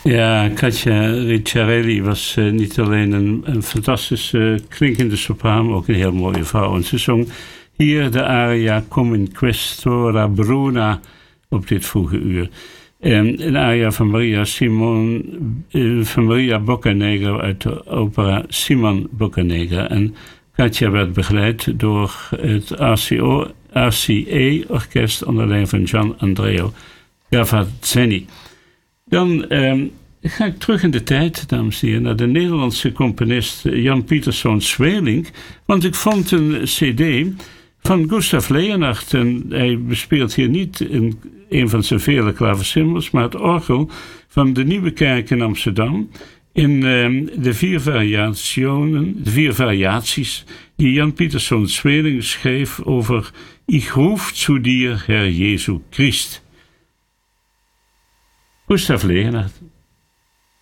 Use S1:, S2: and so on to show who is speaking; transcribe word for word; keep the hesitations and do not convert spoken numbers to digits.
S1: Ja, Katja Ricciarelli was uh, niet alleen een, een fantastische uh, klinkende sopraan, maar ook een heel mooie vrouw. En ze zong hier de aria Come in Questora Bruna op dit vroege uur. En een aria van Maria Simon, uh, van Maria Boccanegra uit de opera Simon Boccanegra. En Katja werd begeleid door het R C E-orkest onder leiding van Gian Andrea Gavazzeni. Dan um, ga ik terug in de tijd, dames en heren, naar de Nederlandse componist Jan Pieterszoon Sweelinck. Want ik vond een cd van Gustav Leonhardt. En hij bespeelt hier niet in een van zijn vele klaversymbals, maar het orgel van de Nieuwe Kerk in Amsterdam. In um, de vier variationen, de vier variaties die Jan Pieterszoon Sweelinck schreef over Ich ruf zu dir, Herr Jesu Christ. Gustav Leonhardt.